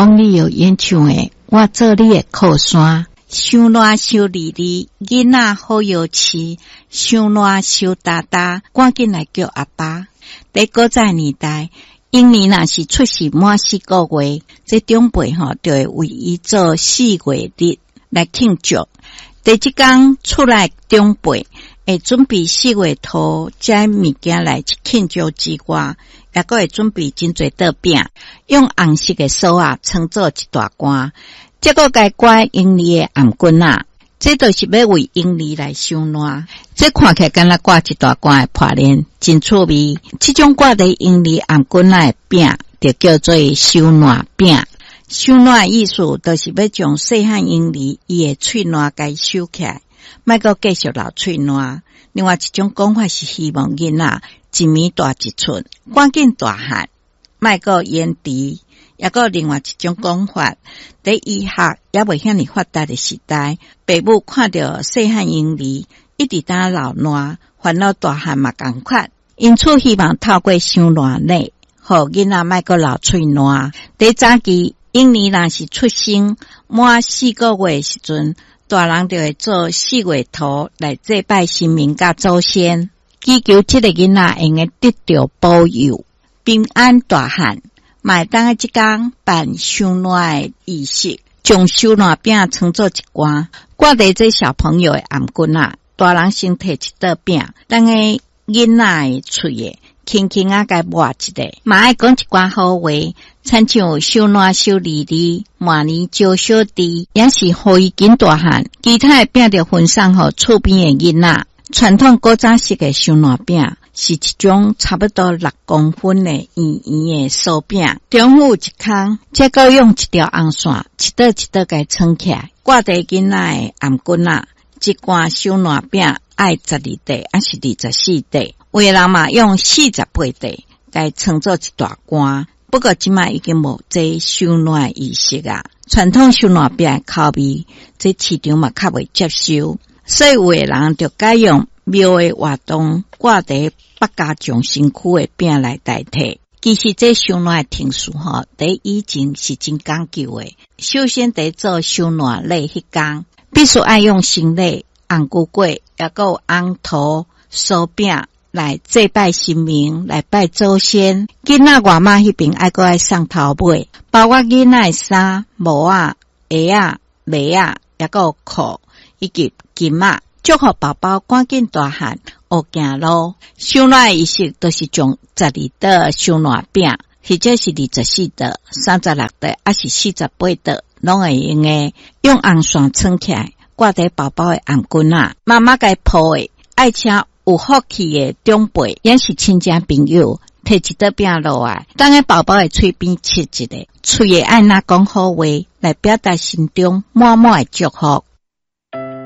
往你有演唱的，我做你的靠山。伤热伤离离，囡仔好有气，伤热伤大大，赶紧来叫阿爸。在古早年代，婴儿若是出世满4个月，这长辈就会为伊做4月日来庆祝。第一天出来长辈会准备4月头这物件来庆祝之外，也个会准备真侪道饼，用红色的扫啊称作一大罐。这个该挂婴儿的颔棍啊，这就是要为婴儿来收暖。这看起来敢若挂一大罐的破链，真趣味。这种挂在婴儿颔棍啊的饼，就叫做收暖饼。收暖意思就是要将细汉婴儿伊的喙暖该收起来，莫阁继续流喙暖。另外一种讲法是希望囡仔一米大1寸，赶紧大汉，莫阁延迟。也个另外一种讲法，在医学也未遐尼发达的时代，父母看到细汉婴儿一直当流烂，烦恼大汉嘛同款，因此希望透过收烂内，互囡仔莫阁流喙烂。在早期，婴儿若是出生满4个月时阵，大人就会做4月头来祭拜神明甲祖先，祈求这个囡仔会用得到保佑，平安大汉。买当个即天办收暖的仪式，将收暖饼称作一罐，挂在这小朋友的颔棍啊，大人先摕一道饼，当个囡仔的喙的轻轻啊该抹一下，嘛爱讲一寡好话，亲像收暖收离离，满年招小弟，也是互伊紧大汉。其他的饼就分送互厝边的囡仔。传统古早式的收暖饼是一种差不多6公分的圆圆的酥饼，中府一空，再个用一条红线一道一道给撑起来，挂在囡仔的颔棍啊。一罐收暖饼爱12块还是24块，有的人嘛用48块该称作一大罐。不过即卖已经无这收暖仪式啊，传统收暖饼的口味，这市场嘛较未接受。所以有的人就改用庙的活动挂在北家将身躯的饼来代替。其实这收暖的程序在以前是真讲究的。首先在做收暖礼迄天，必须爱用新礼、红菇粿，也个有红桃、酥饼来祭拜神明，来拜祖先。囡仔外妈迄边爱个爱送头尾，包括囡仔的衫、帽啊、鞋啊、袜啊，也个有裤以及金仔，祝福宝宝赶紧大汉学行路。收暖的仪式都是从12道收暖饼，或者是24道、36道，还是48道，拢会用的。用红线撑起来，挂在宝宝的颔棍啊。妈妈该抱的，爱请有福气的长辈，也是亲戚朋友，摕一道饼落来，等个宝宝的嘴边切一个，嘴的爱拿讲好话，来表达心中满满的祝福。